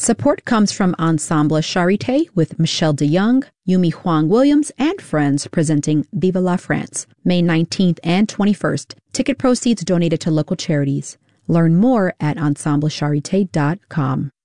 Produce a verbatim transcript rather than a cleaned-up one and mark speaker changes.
Speaker 1: Support comes from Ensemble Charité with Michelle DeYoung, Yumi Huang Williams, and friends presenting Viva la France, May nineteenth and twenty-first. Ticket proceeds donated to local charities. Learn more at ensemble charite dot com.